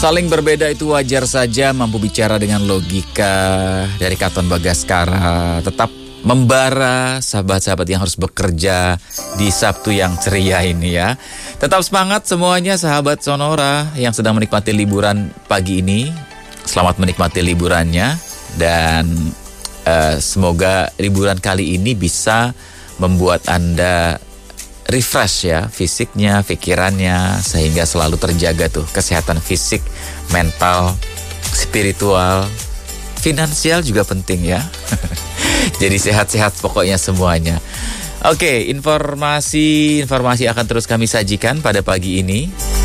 Saling berbeda itu wajar saja, mampu bicara dengan logika dari Katon Bagaskara. Tetap membara sahabat-sahabat yang harus bekerja di Sabtu yang ceria ini ya. Tetap semangat semuanya sahabat Sonora yang sedang menikmati liburan pagi ini. Selamat menikmati liburannya dan semoga liburan kali ini bisa membuat Anda refresh ya, fisiknya, pikirannya, sehingga selalu terjaga tuh kesehatan fisik, mental, spiritual, finansial juga penting ya. Jadi sehat-sehat pokoknya semuanya. Oke, informasi akan terus kami sajikan pada pagi ini.